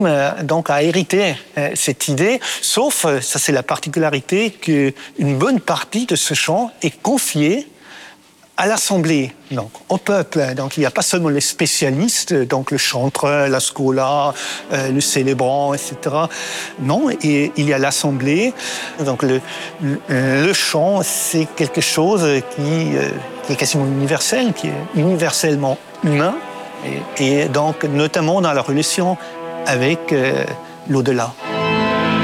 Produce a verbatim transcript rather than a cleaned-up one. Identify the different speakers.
Speaker 1: euh, donc a hérité euh, cette idée, sauf, euh, ça c'est la particularité, qu'une bonne partie de ce chant est confiée à l'Assemblée, donc au peuple. Donc il n'y a pas seulement les spécialistes, donc le chanteur, la scola, euh, le célébrant, et cetera. Non, et il y a l'Assemblée. Donc le, le, le chant, c'est quelque chose qui, euh, qui est quasiment universel, qui est universellement humain, et, et donc notamment dans la relation avec euh, l'au-delà.